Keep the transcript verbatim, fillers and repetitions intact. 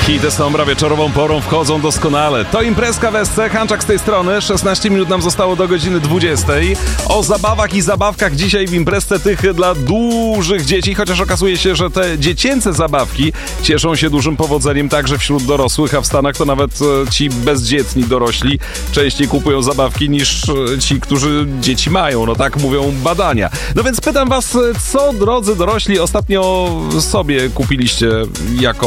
Hity z tą wieczorową porą wchodzą doskonale. To imprezka w S C, Hanczak z tej strony. szesnaście minut nam zostało do godziny dwudziestej. O zabawach i zabawkach dzisiaj w imprezce tych dla dużych dzieci, chociaż okazuje się, że te dziecięce zabawki cieszą się dużym powodzeniem także wśród dorosłych, a w Stanach to nawet ci bezdzietni dorośli częściej kupują zabawki niż ci, którzy dzieci mają. No tak mówią badania. No więc pytam was, co drodzy dorośli ostatnio sobie kupiliście jako